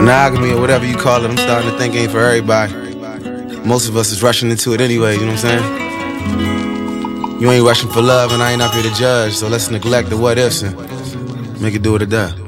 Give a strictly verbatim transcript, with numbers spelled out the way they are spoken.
Monogamy or whatever you call it, I'm starting to think ain't for everybody. Most of us is rushing into it anyway, you know what I'm saying? You ain't rushing for love and I ain't up here to judge, so let's neglect the what ifs and make it do what it does.